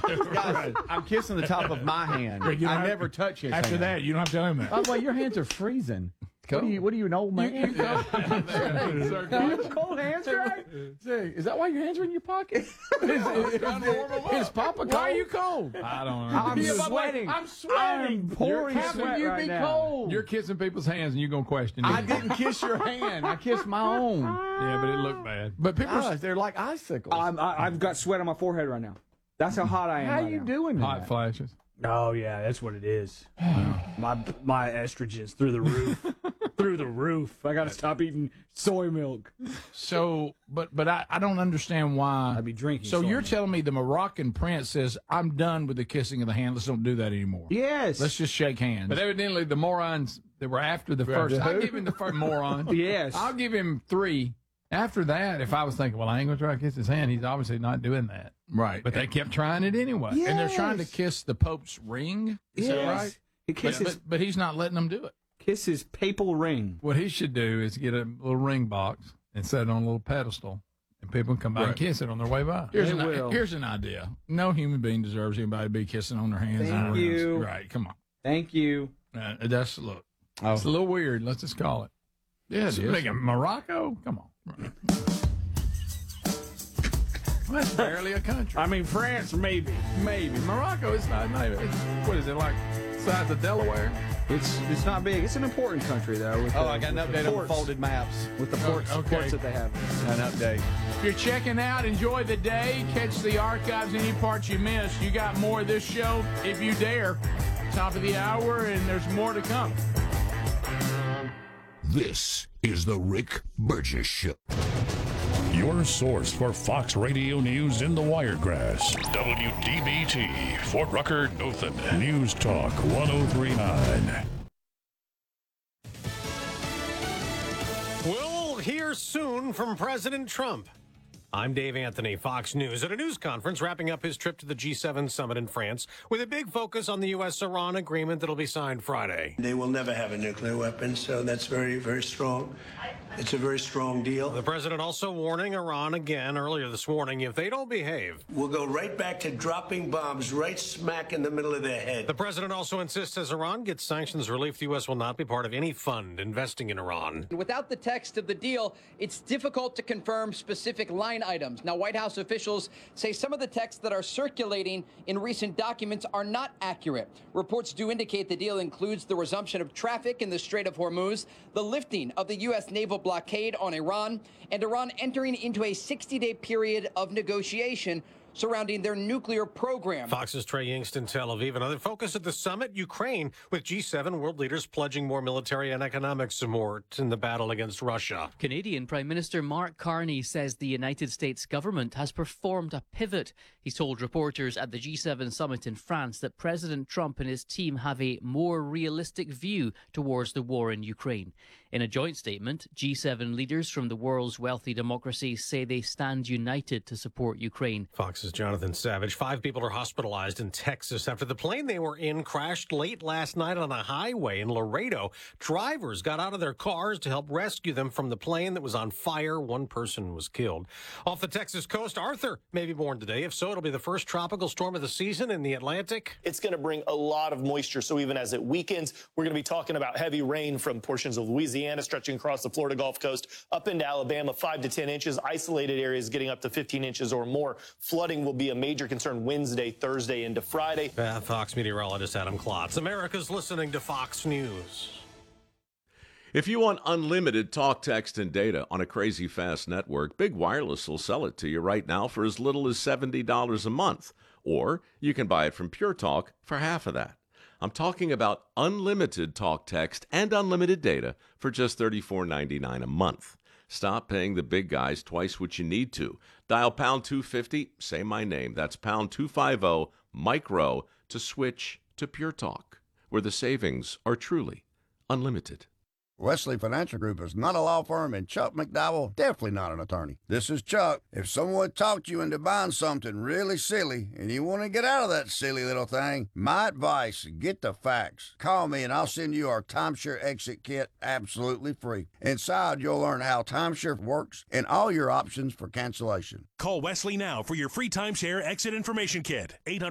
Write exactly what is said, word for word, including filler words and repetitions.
Guys, I'm kissing the top of my hand. You I have- never touch his After hand. that, you don't have to tell him that. By the way, your hands are freezing. What are you? What are you, an old man? You have cold hands, Greg? Say, is that why your hands are in your pocket? is, is, is, is Papa cold? Why are you cold? I don't know. I'm Yeah, sweating. I'm sweating. I'm pouring You're sweat kissing- you right be now. cold. You're kissing people's hands, and you're gonna question it. I didn't kiss your hand. I kissed my own. Yeah, but it looked bad. But people, Gosh, they're like icicles. I'm, I, I've got sweat on my forehead right now. That's how hot I am. How right you now. doing? hot that? flashes. Oh yeah, that's what it is. my my estrogen's through the roof, through the roof. I got to stop eating soy milk. So, but but I, I don't understand why. I'd be drinking. So soy you're milk. telling me the Moroccan prince says, I'm done with the kissing of the hand. Let's don't do that anymore. Yes. Let's just shake hands. But evidently the morons that were after the first, I'll give him the first moron. Yes. I'll give him three. After that, if I was thinking, well, I ain't going to try to kiss his hand, he's obviously not doing that. Right. But they kept trying it anyway. Yes. And they're trying to kiss the Pope's ring. Is that Yes. right? He But, kisses but, but he's not letting them do it. kiss his papal ring. What he should do is get a little ring box and set it on a little pedestal, and people can come by Right. and kiss it on their way by. Here's They an, will. here's an idea. No human being deserves anybody to be kissing on their hands. Thank and you. rings. Right, come on. Thank you. Uh, that's, look, Oh. it's a little weird. Let's just call it. Yeah, It's like a Morocco? Come on. Right. Well, that's barely a country. I mean, France, maybe. Maybe. Morocco is not, maybe. It's, what is it, like size of Delaware? It's it's not big. It's an important country, though. With Oh, the, I got an with the update on the ports- folded maps. With the ports, Oh, okay. ports that they have. An update. If you're checking out, enjoy the day. Catch the archives, any parts you missed. You got more of this show if you dare. Top of the hour, and there's more to come. This is the Rick Burgess Show. Your source for Fox Radio News in the Wiregrass. W D B T, Fort Rucker, Dothan. News Talk one oh three point nine. We'll hear soon from President Trump. I'm Dave Anthony, Fox News, at a news conference wrapping up his trip to the G seven summit in France with a big focus on the U S Iran agreement that'll be signed Friday. They will never have a nuclear weapon, so that's very, very strong. It's a very strong deal. The president also warning Iran again earlier this morning if they don't behave. We'll go right back to dropping bombs right smack in the middle of their head. The president also insists as Iran gets sanctions relief, the U S will not be part of any fund investing in Iran. Without the text of the deal, it's difficult to confirm specific line items. Now, White House officials say some of the texts that are circulating in recent documents are not accurate. Reports do indicate the deal includes the resumption of traffic in the Strait of Hormuz, the lifting of the U S naval blockade on Iran, and Iran entering into a sixty-day period of negotiation surrounding their nuclear program. Fox's Trey Yingst in Tel Aviv. Another focus at the summit, Ukraine, with G seven world leaders pledging more military and economic support in the battle against Russia. Canadian Prime Minister Mark Carney says the United States government has performed a pivot. He told reporters at the G seven summit in France that President Trump and his team have a more realistic view towards the war in Ukraine. In a joint statement, G seven leaders from the world's wealthy democracies say they stand united to support Ukraine. Fox's Jonathan Savage. Five people are hospitalized in Texas after the plane they were in crashed late last night on a highway in Laredo. Drivers got out of their cars to help rescue them from the plane that was on fire. One person was killed. Off the Texas coast, Arthur may be born today. If so, it'll be the first tropical storm of the season in the Atlantic. It's going to bring a lot of moisture, so even as it weakens, we're going to be talking about heavy rain from portions of Louisiana stretching across the Florida Gulf Coast up into Alabama, five to ten inches, isolated areas getting up to fifteen inches or more. Flooding will be a major concern Wednesday, Thursday into Friday. Uh, Fox meteorologist Adam Klotz. America's listening to Fox News. If you want unlimited talk, text, and data on a crazy fast network, Big Wireless will sell it to you right now for as little as seventy dollars a month. Or you can buy it from Pure Talk for half of that. I'm talking about unlimited talk, text, and unlimited data for just thirty-four ninety-nine a month. Stop paying the big guys twice what you need to. Dial pound two fifty, say my name. That's pound two fifty, micro, to switch to Pure Talk, where the savings are truly unlimited. Wesley Financial Group is not a law firm, and Chuck McDowell definitely not an attorney. This is Chuck. If someone talked you into buying something really silly and you want to get out of that silly little thing, my advice, get the facts. Call me and I'll send you our timeshare exit kit absolutely free. Inside, you'll learn how timeshare works and all your options for cancellation. Call Wesley now for your free timeshare exit information kit. eight hundred